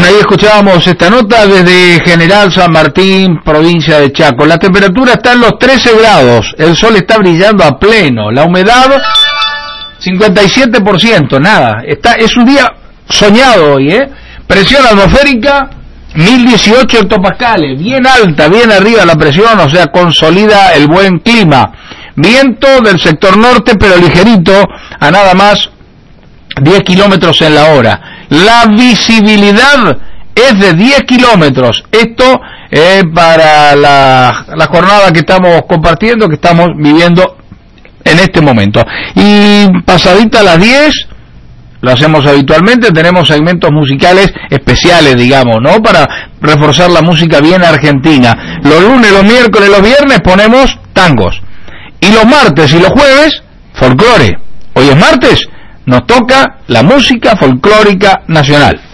Bueno, ahí escuchábamos esta nota desde General San Martín, provincia de Chaco. La temperatura está en los 13 grados, el sol está brillando a pleno, la humedad 57%, nada, es un día soñado hoy, Presión atmosférica 1018 hectopascales, bien alta, bien arriba la presión, o sea, consolida el buen clima. Viento del sector norte, pero ligerito, a nada más 10 kilómetros en la hora. La visibilidad es de 10 kilómetros. Esto es para la jornada que estamos compartiendo, que estamos viviendo en este momento. Y pasadita a las 10, lo hacemos habitualmente, tenemos segmentos musicales especiales, digamos, ¿no? Para reforzar la música bien argentina. Los lunes, los miércoles, los viernes ponemos tangos. Y los martes y los jueves, folclore. Hoy es martes, nos toca la música folclórica nacional.